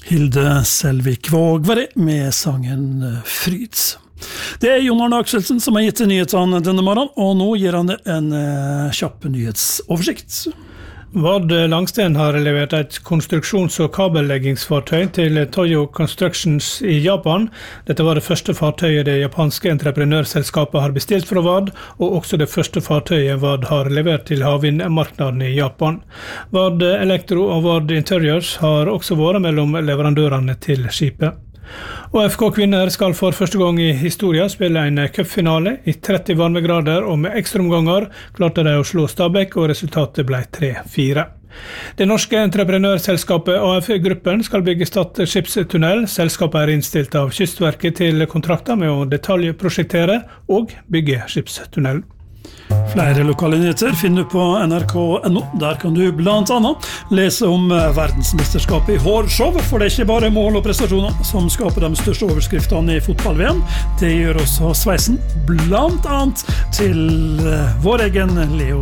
Hilde Selvik Vågveri med sangen Fryds. Det Jon Arne Akselsen som har gitt nyhetene denne morgenen, og nå gir han en kjapp nyhetsoversikt. Vard Langsten har levert et konstruksjons- og kabelleggingsfartøy til Toyo Constructions i Japan. Dette var det første fartøyet det japanske entreprenørselskapet har bestilt fra Vard, og også det første fartøyet Vard har levert til havvindmarknaden i Japan. Vard Elektro og Vard Interiors har også vært mellom leverandørene til skipet. Og FK Kvinner skal for første gang i historien spille en cupfinale i 30 varmegrader, og med ekstraomganger klarte de å slå Stabæk, og resultatet ble 3-4. Det norske entreprenørselskapet AF-gruppen skal bygge Stad skipstunnel. Selskapet er innstilt av Kystverket til kontrakter med å detaljprosjektere og bygge skipstunnel. Flere lokale nyheter finner du på nrk.no. Der kan du blant annet lese om verdensmesterskapet i hårshow, for det er ikke bare mål og prestasjoner som skaper de største overskriftene i fotball-VM. Det gjør også sveisen, blant annet til vår egen Leo